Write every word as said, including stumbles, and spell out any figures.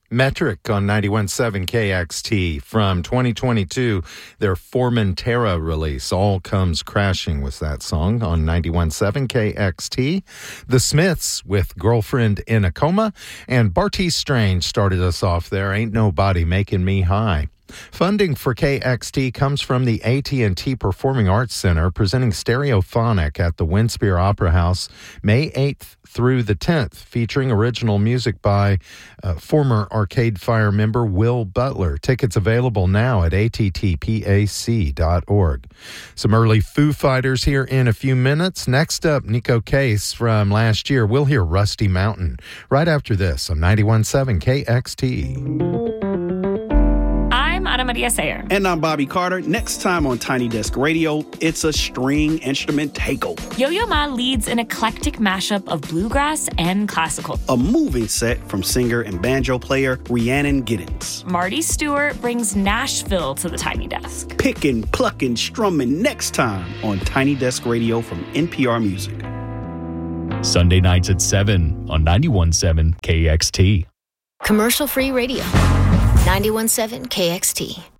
Metric on ninety-one point seven K X T from twenty twenty-two. Their Formentera release, All Comes Crashing, was that song on ninety-one point seven K X T. The Smiths with Girlfriend in a Coma, and Bartees Strange started us off there, Ain't Nobody Making Me High. Funding for K X T comes from the A T and T Performing Arts Center, presenting Stereophonic at the Winspear Opera House May eighth through the tenth, featuring original music by uh, former Arcade Fire member Will Butler. Tickets available now at A T T P A C dot org. Some early Foo Fighters here in a few minutes. Next up, Nico Case from last year. We'll hear Rusty Mountain right after this on ninety-one point seven K X T. I'm Ana Maria Sayer. And I'm Bobby Carter. Next time on Tiny Desk Radio, it's a string instrument takeover. Yo-Yo Ma leads an eclectic mashup of bluegrass and classical. A moving set from singer and banjo player Rhiannon Giddens. Marty Stewart brings Nashville to the Tiny Desk. Picking, plucking, strumming next time on Tiny Desk Radio from N P R Music. Sunday nights at seven on ninety-one point seven K X T. Commercial-free radio. ninety-one point seven K X T.